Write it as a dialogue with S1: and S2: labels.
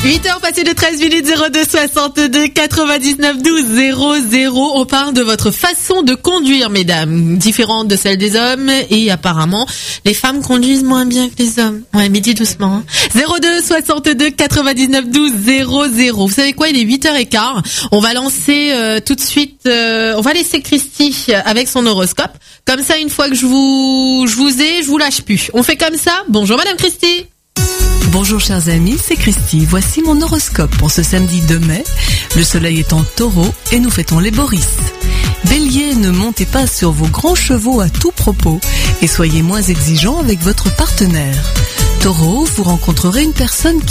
S1: 8h passées de 13 minutes, 02 62 99 12 00. On parle de votre façon de conduire, mesdames, différente de celle des hommes, et apparemment, les femmes conduisent moins bien que les hommes. Ouais, mais dis doucement. Hein. 02 62 99 12 00. Vous savez quoi, il est 8h15. On va lancer tout de suite, on va laisser Christy avec son horoscope. Comme ça, une fois que je vous lâche plus. On fait comme ça. Bonjour Madame Christy.
S2: Bonjour chers amis, c'est Christy. Voici mon horoscope pour ce samedi 2 mai. Le soleil est en taureau et nous fêtons les Boris. Bélier, ne montez pas sur vos grands chevaux à tout propos et soyez moins exigeants avec votre partenaire. Taureau, vous rencontrerez une personne